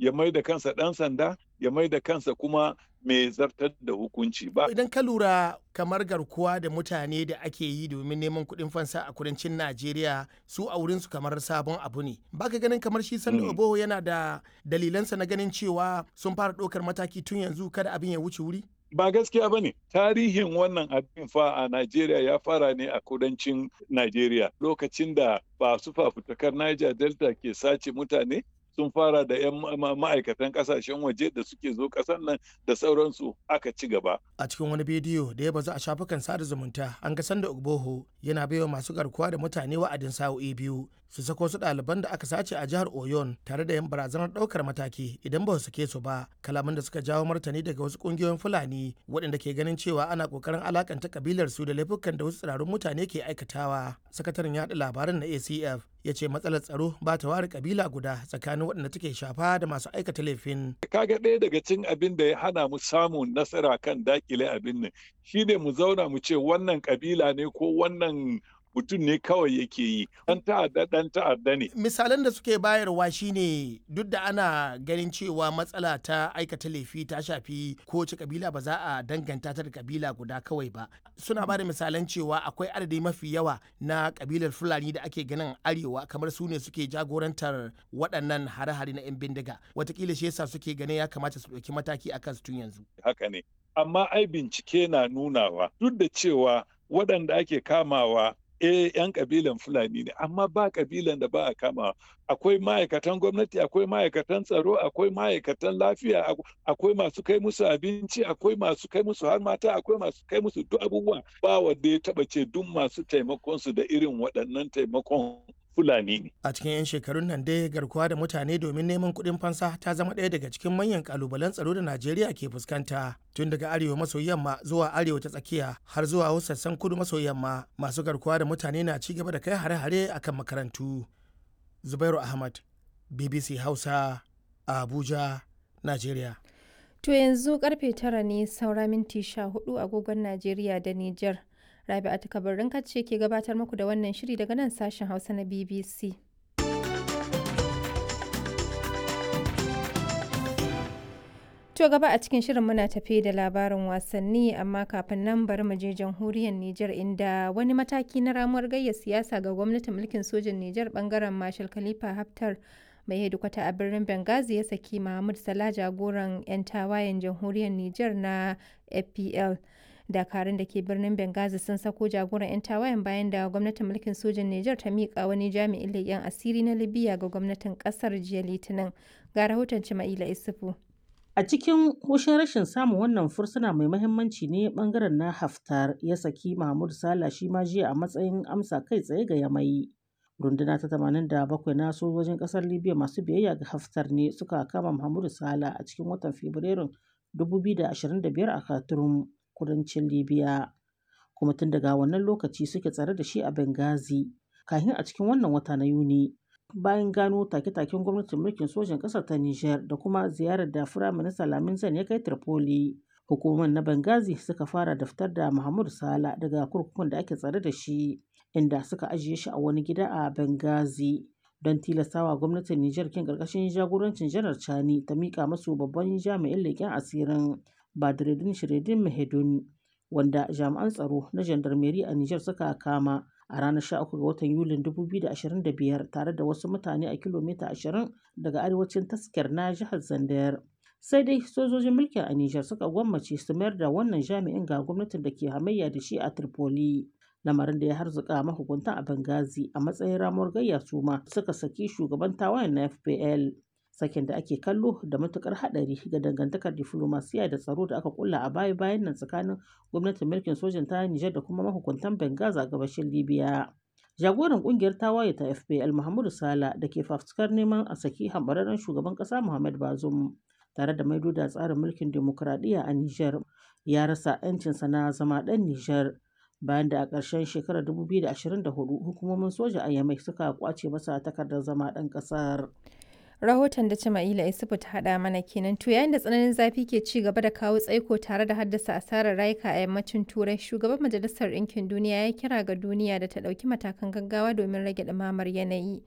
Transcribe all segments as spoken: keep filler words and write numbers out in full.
ya mai da kansa ɗan sanda, ya mai da kansa kuma mai zartar da hukunci ba. Idan ka lura kamar garkuwa da mutane da ake yi domin neman kuɗin fansa a kudancin Najeriya su a wurinsu kamar sabon abu ne. Baka ganin kamar shi Sunday Mm. Igboho yana da dalilansa na ganin cewa sun fara ɗaukar mataki tun yanzu kada abin ya wuce wuri? Ba gaskiya ba ne. Tarihin wannan abin fa a Najeriya ya fara ne a kudancin Najeriya. Lokacin da masu fafutukar Niger Delta ke sace mutane, sun fara da 'yan ma'aikatan kasashen waje da suke zo ƙasar nan da sauransu aka ci gaba. A cikin wani bidiyo da ya bazu a shafukan sada zumunta an ga Sunday Igboho yana baiwa masu garkuwa da mutane wa'adin sa'o'i biyu su sako su ɗaliban da aka sace a jihar Oyon tare da yin barazanar ɗaukar mataki idan ba su sake su ba, kalaman da suka jawo martani daga wasu ƙungiyoyin Fulani waɗanda ke ganin cewa ana ƙoƙarin alakanta kabilar su da laifukan da wasu tsirarun mutane ke aikatawa. Sakataren yaɗa labaran na A C F ya ce matsalar tsaro ba ta ware kabila guda tsakanin waɗanda take shafa da masu aikata laifin. Kaga ɗaya daga cikin abin da ya hana mu samun nasara kan dakile abin nan shine mu zauna mu ce wannan kabila ne ko wannan mutum ne kawai yake yi. Ɗan ta'adda ɗan ta'adda ne. Misalan da suke bayarwa shine duk da ana ganin cewa matsala ta aikata laifi ta shafi kowace kabila ba za a danganta ta da kabila guda kawai ba. Suna ba da misalan cewa akwai adadi mafi yawa na kabilar Fulani da ake ganin arewa kamar su ne suke jagorantar waɗannan hare-hare na 'yan bindiga. Wataƙila shi yasa suke ganin ya kamata su ɗauki mataki akan su tun yanzu. Haka ne. Amma ai bincike na nunawa duk da cewa waɗanda ake kamawa eh yan kabilan Fulani ne, amma ba kabilan da ba a kama. Akwai ma'aikatan gwamnati, akwai ma'aikatan tsaro, akwai ma'aikatan lafiya, akwai masu kai musu abinci, akwai masu kai musu har mata, akwai masu kai musu duk abubuwa. Ba wanda ya taba ce duk masu taimakon su da irin waɗannan taimakon Fulani ne. A cikin 'yan shekarun nan dai garkuwa da mutane domin neman kuɗin fansa ta zama ɗaya daga cikin manyan kalubalen tsaro da Najeriya ke fuskanta. Tun daga arewa maso yamma zuwa arewa ta tsakiya har zuwa wasu sassan kudu maso yamma masu garkuwa da mutane na ci gaba da kai hare-hare akan makarantu. Zubairu Ahmad, B B C Hausa, Abuja, Najeriya. To yanzu karfe tara ne saura minti sha hudu agogon Najeriya da Nijar. Rabi'atu Kabarin ce ke gabatar muku da wannan shiri daga nan sashen Hausa na B B C. To gaba a cikin shirin muna tafe da labarin wasanni amma kafin nan bari mu je jamhuriyar Nijar inda wani mataki na ramuwar gayya siyasa ga gwamnatin mulkin sojin Nijar bangaren Marshal Khalifa Haftar mai hedikwata a birnin Benghazi ya saki Mahmud Salah jagoran 'yan tawayen jamhuriyar Nijar na F P L. Dakarun da ke birnin Benghazi sun sako jagoran 'yan tawayen bayan da gwamnatin mulkin sojin Nijar ta miƙa wani jami'in leƙen asiri na Libya ga gwamnatin ƙasar jiya Litinin. Ga rahoton Cima'ila Isufu. A cikin hushin rashin samun wannan fursuna mai mahimmanci ne bangaren na Haftar ya saki Mahmud Salah shi ma jiya a matsayin amsa kai tsaye ga Yamai. Runduna ta tamanin da bakwai na sojojin ƙasar Libya masu biyayya ga Haftar ne suka kama Mahmud Salah a cikin watan Fabrairun dubu biyu da ashirin da biyar a Khartoum, kudancin Libya. Kuma tun daga wannan lokaci suke tsare da shi a Benghazi kafin a cikin wannan wata na Yuni. Bayan gano take-taken gwamnatin mulkin sojin ƙasar ta Nijar da kuma ziyarar da Firaminista Lamin Zane ya kai Tripoli, hukumar na Benghazi suka fara da fitar da Mahmud Salah daga kurkukun da ake tsare da shi, inda suka ajiye shi a wani gida a Benghazi don tilastawa gwamnatin Nijar kin ƙarƙashin jagorancin Janar Chani ta miƙa masu babban jami'in leƙen asirin Badreddin Shiredin Mahedun, wanda jami'an tsaro na jandarmeri a Nijar suka kama a ranar sha uku ga watan Yulin dubu biyu da ashirin da biyar tare da wasu mutane a kilomita ashirin daga arewacin taskar na jihar Zandar. Sai dai sojojin mulkin a Nijar suka gwammace su mayar da wannan jami'in ga gwamnatin da ke hamayya da shi a Tripoli. Lamarin da ya harzuka mahukuntan a Benghazi a matsayin ramuwar gayya su ma suka saki shugaban tawayen na F P L. Sakin da ake kallo da matukar hadari ga dangantakar diflomasiya da tsaro da aka kulla a baya bayan nan tsakanin gwamnatin mulkin sojin ta Nijar da kuma mahukuntan Benghazi a gabashin Libya. Jagoran kungiyar tawaye ta F P L Mahmud Salah da ke fafutukar neman a saki hambararren shugaban kasa Muhammad Bazoum tare da maido da tsarin mulkin demokuraɗiyya a Nijar ya rasa 'yancinsa na zama ɗan Nijar bayan da a ƙarshen shekarar dubu biyu da ashirin da hudu hukumomin soja a Yamai suka kwace masa takardar zama ɗan ƙasar. Rahoton da Cima'ila Isufu ta haɗa mana kenan. To yayin da tsananin zafi ke ci gaba da kawo tsaiko tare da haddasa asarar rayuka a yammacin Turai, shugaban Majalisar Ɗinkin Duniya ya kira ga duniya da ta ɗauki matakan gaggawa domin rage ɗumamar yanayi.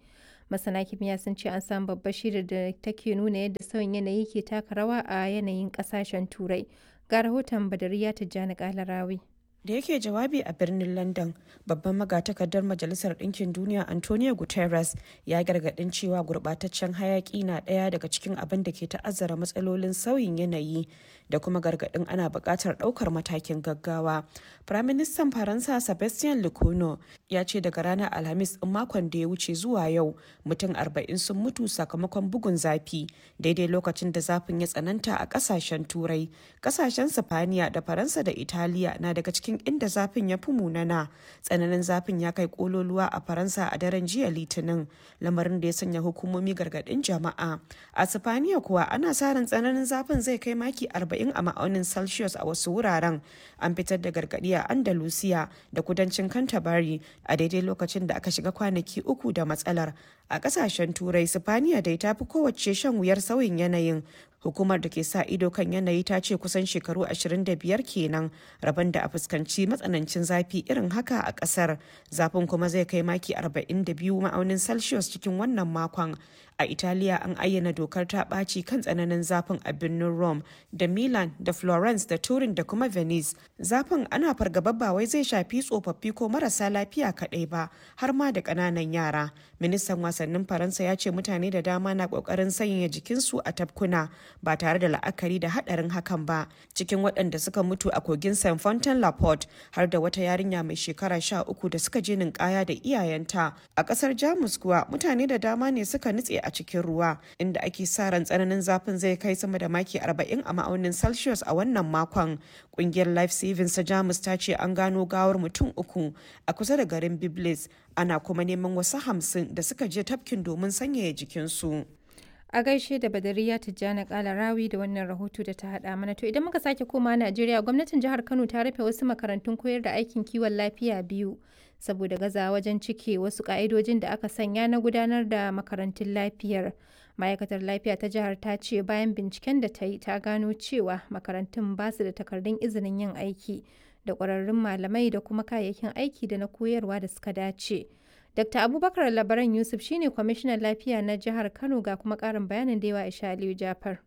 Masana kimiyya sun ce an samu babbar shaidar da take nuna yadda sauyin yanayi ke taka rawa a yanayin ƙasashen Turai. Ga rahoton Badariya Tijjani Kalarawi. Da yake jawabi a birnin London, babban magatakardar Majalisar Ɗinkin Duniya Antonio Guterres ya gargaɗin cewa gurɓataccen hayaƙi na ɗaya daga cikin abin da ke ta'azzara matsalolin sauyin yanayi da kuma gargaɗin ana buƙatar ɗaukar matakin gaggawa. Firaministan Faransa Sebastien Lecornu ya ce daga ranar Alhamis ɗin makon da ya wuce zuwa yau mutum arba'in sun mutu sakamakon bugun zafi daidai lokacin da zafin ya tsananta a ƙasashen Turai. Ƙasashen Sifaniya da Faransa da Italiya na daga cikin inda zafin ya fi munana. Tsananin zafin ya kai kololuwa a Faransa a daren jiya Litinin, lamarin da ya sanya hukumomi gargadin jama'a. A Sifaniya kuwa ana sa ran tsananin zafin zai kai maki arba'in a ma'aunin Celsius a wasu wuraren. An fitar da gargadi a Andalusiya da kudancin Canterbury a daidai lokacin da aka shiga kwanaki uku da matsalar. A kasashen Turai, Sifaniya dai ta fi kowace shan wuyar sauyin yanayin. Hukumar da ke sa ido kan yanayi ta ce kusan shekaru ashirin da biyar kenan rabon da a fuskanci matsanancin zafi irin haka a kasar. Zafin kuma zai kai maki arba'in da biyu ma'aunin Celsius cikin wannan makon. A Italiya an ayyana dokar ta ɓaci kan tsananin zafin a birnin Rome da Milan da Florence da Turin da kuma Venice. Zafin ana fargaba ba wai zai shafi tsofaffi ko marasa lafiya kaɗai ba, har ma da ƙananan yara. Ministan wasannin Faransa ya ce mutane da dama na ƙoƙarin sanyaya jikinsu a tafkuna ba tare da la'akari da haɗarin hakan ba. Cikin waɗanda suka mutu a kogin Saint Fontaine La Porte har da wata yarinya mai shekara sha uku da suka je ninkaya da iyayenta. A ƙasar Jamus kuwa mutane da dama ne suka nutse a cikin ruwa, inda ake sa ran tsananin zafin zai kai sama da maki arba'in a ma'aunin Celsius a wannan makon. Ƙungiyar Life Savings ta Jamus ta ce an gano gawar mutum uku a kusa da garin Biblis, ana kuma neman wasu hamsin da suka je tafkin domin sanyaya jikinsu. A gaishe da Badariya Tijjani Kalarawi da wannan rahoto da ta haɗa mana. To idan muka sake koma Najeriya, gwamnatin jihar Kano ta rufe wasu makarantun koyar da aikin kiwon lafiya biyu saboda gaza wajen cike wasu ƙa'idojin da aka sanya na gudanar da makarantun lafiyar. Ma'aikatar lafiya ta jihar ta ce bayan binciken da ta yi ta gano cewa makarantun ba su da takardun izinin yin aiki da ƙwararrun malamai da kuma kayayyakin aiki da na koyarwa da suka dace. Dokta Abubakar Labaran Yusuf shine kwamishinan lafiya na jihar Kano ga kuma ƙarin bayanin da yawa Aisha Aliyu Jafar.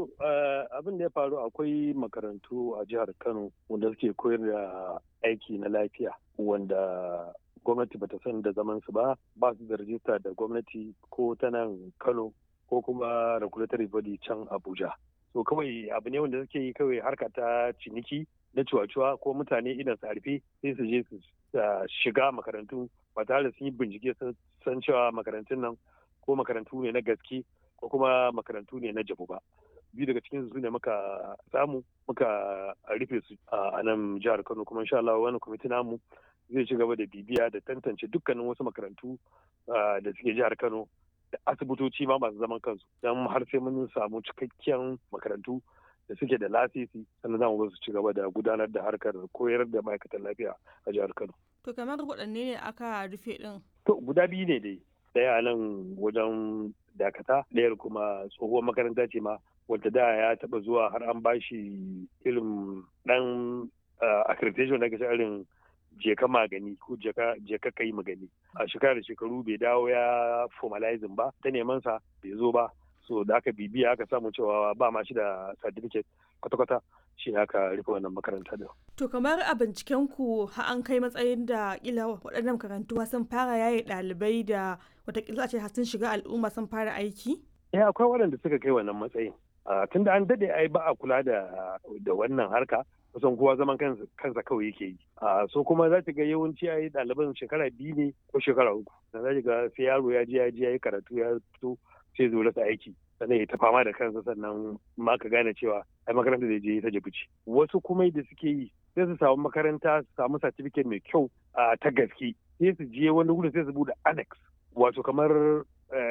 Abin da ya faru, akwai makarantu a jihar Kano wanda suke koyar da aiki na lafiya wanda gwamnati bata san da zaman su ba, ba su da rajista da gwamnati ko ta nan Kano ko kuma regulatory body can Abuja. So kawai abu ne wanda suke yi kawai harka ta ciniki na cuwa-cuwa ko mutane idan su harfe sai su je su shiga makarantu ba tare da sun yi bincike sun san cewa makarantun nan ko makarantu ne na gaske ko kuma makarantu ne na jabu ba. Biyu daga cikin su ne muka samu muka rufe su a nan jihar Kano, kuma insha Allah wani kwamiti namu zai ci gaba da bibiya da tantance dukkanin wasu makarantu da suke jihar Kano da asibitoci ma masu zaman kansu don har sai mun samu cikakken makarantu da suke da lasisi sannan za mu su ci gaba da gudanar da harkar koyar da ma'aikatan lafiya a jihar Kano. To kamar waɗanne ne aka rufe ɗin? To guda biyu ne dai. Ɗaya nan wajen Dakata, ɗayar kuma tsohuwar makaranta ce ma wadda da ya taɓa zuwa har an ba shi irin ɗan accreditation da ake irin jeka magani ko jeka kai magani. A shekara da shekaru bai dawo ya formalizing ba, ta neman sa bai zo ba. So da aka bibiya aka samu cewa ba ma shi da certificate kwata-kwata, shi aka rufe wannan makaranta da. To kamar a binciken ku har an kai matsayin da kila waɗannan makarantu sun fara yaye ɗalibai da watakila ce sun shiga al'umma sun fara aiki? Eh akwai waɗanda suka kai wannan matsayin. Tun da an daɗe ai ba a kula da da wannan harka, kusan kowa zaman kansa kawai yake yi. So kuma za ta ga yawanci ai ɗaliban shekara biyu ne ko shekara uku. Za ta ga sai yaro ya je ya je ya yi karatu ya fito sai zo rasa aiki. Sannan ya ta fama da kansa sannan ma ka gane cewa ai makaranta da je ta jabuci. Wasu kuma da suke yi sai su samu makaranta su samu certificate mai kyau ta gaske sai su je wani wuri sai su bude annex wato kamar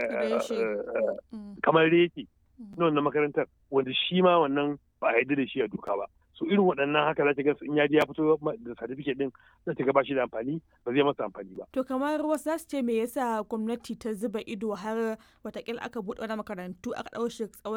kamar reki na wannan makarantar wanda shi ma wannan ba a yarda da shi a doka ba. So irin waɗannan haka za ta ga in ya je ya fito da certificate din za ta ga ba shi da amfani, ba zai masa amfani ba. To kamar wasu za su ce me yasa gwamnati ta zuba ido har watakila aka buɗe wani makarantu aka ɗau shi tsawon